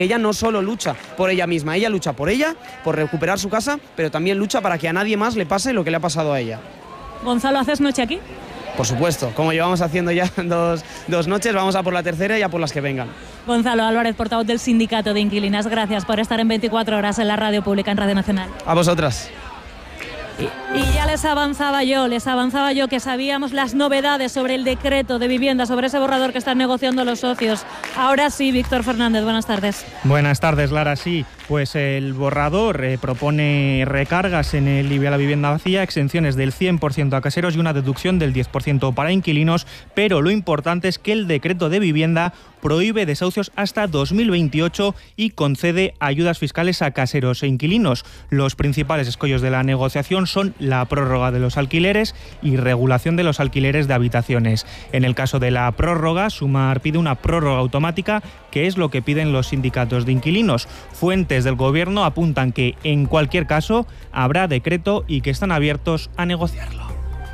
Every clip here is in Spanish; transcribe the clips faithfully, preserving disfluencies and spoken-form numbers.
Ella no solo lucha por ella misma, ella lucha por ella, por recuperar su casa, pero también lucha para que a nadie más le pase lo que le ha pasado a ella. Gonzalo, ¿haces noche aquí? Por supuesto, como llevamos haciendo ya dos, dos noches, vamos a por la tercera y a por las que vengan. Gonzalo Álvarez, portavoz del Sindicato de Inquilinas, gracias por estar en veinticuatro horas en la radio pública, en Radio Nacional. A vosotras. Y ya les avanzaba yo, les avanzaba yo que sabíamos las novedades sobre el decreto de vivienda, sobre ese borrador que están negociando los socios. Ahora sí, Víctor Fernández, buenas tardes. Buenas tardes, Lara. Sí, pues el borrador eh, propone recargas en el I B I a la vivienda vacía, exenciones del cien por ciento a caseros y una deducción del diez por ciento para inquilinos, pero lo importante es que el decreto de vivienda prohíbe desahucios hasta dos mil veintiocho y concede ayudas fiscales a caseros e inquilinos. Los principales escollos de la negociación son la prórroga de los alquileres y regulación de los alquileres de habitaciones. En el caso de la prórroga, Sumar pide una prórroga automática, que es lo que piden los sindicatos de inquilinos. Fuentes del Gobierno apuntan que, en cualquier caso, habrá decreto y que están abiertos a negociarlo.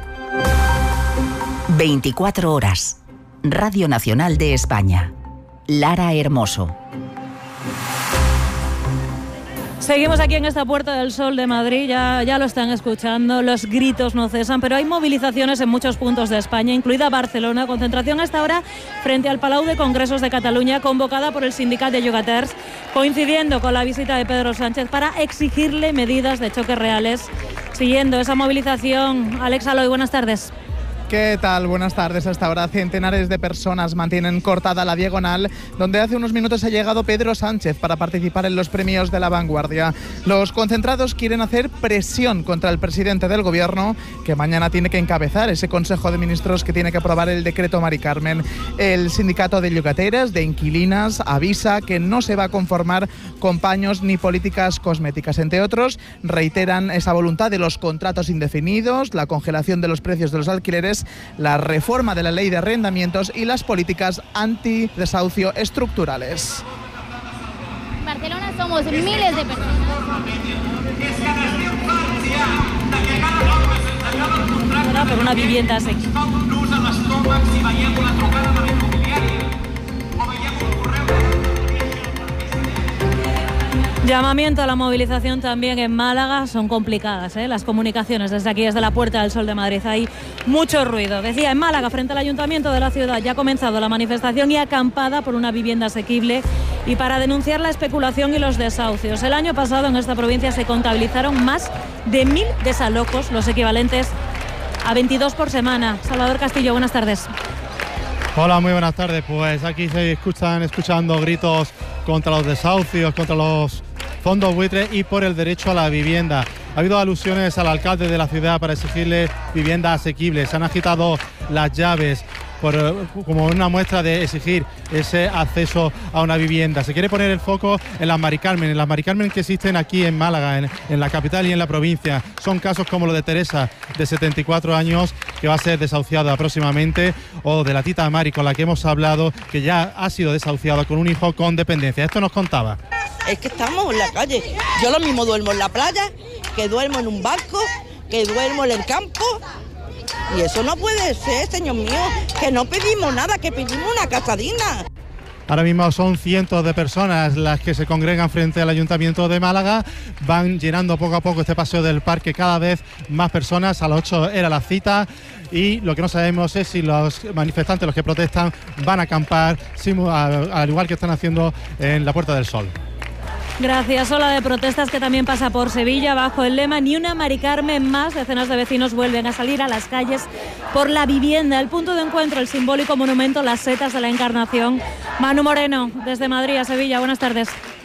veinticuatro horas. Radio Nacional de España. Lara Hermoso. Seguimos aquí en esta Puerta del Sol de Madrid, ya, ya lo están escuchando, los gritos no cesan, pero hay movilizaciones en muchos puntos de España, incluida Barcelona. Concentración hasta ahora frente al Palau de Congresos de Cataluña, convocada por el Sindicat de Llogaters, coincidiendo con la visita de Pedro Sánchez para exigirle medidas de choque reales. Siguiendo esa movilización, Alex Aloy, buenas tardes. ¿Qué tal? Buenas tardes. Hasta ahora centenares de personas mantienen cortada la diagonal donde hace unos minutos ha llegado Pedro Sánchez para participar en los premios de La Vanguardia. Los concentrados quieren hacer presión contra el presidente del Gobierno, que mañana tiene que encabezar ese Consejo de Ministros que tiene que aprobar el decreto Mari Carmen. El sindicato de llogateras, de inquilinas, avisa que no se va a conformar con paños ni políticas cosméticas. Entre otros, reiteran esa voluntad de los contratos indefinidos, la congelación de los precios de los alquileres, la reforma de la ley de arrendamientos y las políticas antidesahucio estructurales. En Barcelona somos miles de personas. Por una vivienda asequible. Llamamiento a la movilización también en Málaga. Son complicadas, ¿eh? Las comunicaciones desde aquí, desde la Puerta del Sol de Madrid. Hay mucho ruido. Decía, en Málaga, frente al Ayuntamiento de la ciudad, ya ha comenzado la manifestación y acampada por una vivienda asequible y para denunciar la especulación y los desahucios. El año pasado en esta provincia se contabilizaron más de mil desalojos, los equivalentes a veintidós por semana. Salvador Castillo, buenas tardes. Hola, muy buenas tardes. Pues aquí se escuchan escuchando gritos contra los desahucios, contra los fondos buitres y por el derecho a la vivienda. Ha habido alusiones al alcalde de la ciudad para exigirle vivienda asequible. Se han agitado las llaves por, como una muestra de exigir ese acceso a una vivienda. Se quiere poner el foco en las Mari Carmen, en las Mari Carmen que existen aquí en Málaga, en, en la capital y en la provincia. Son casos como lo de Teresa, de setenta y cuatro años, que va a ser desahuciada próximamente, o de la tita Mari, con la que hemos hablado, que ya ha sido desahuciada con un hijo con dependencia. Esto nos contaba. Es que estamos en la calle. Yo lo mismo duermo en la playa, que duermo en un banco, que duermo en el campo. Y eso no puede ser, señor mío, que no pedimos nada, que pedimos una casadina. Ahora mismo son cientos de personas las que se congregan frente al Ayuntamiento de Málaga. Van llenando poco a poco este paseo del parque, cada vez más personas. A las ocho era la cita y lo que no sabemos es si los manifestantes, los que protestan, van a acampar, al igual que están haciendo en la Puerta del Sol. Gracias. Ola de protestas que también pasa por Sevilla bajo el lema Ni una Mari Carmen más. Decenas de vecinos vuelven a salir a las calles por la vivienda. El punto de encuentro, el simbólico monumento Las Setas de la Encarnación. Manu Moreno, desde Madrid a Sevilla. Buenas tardes.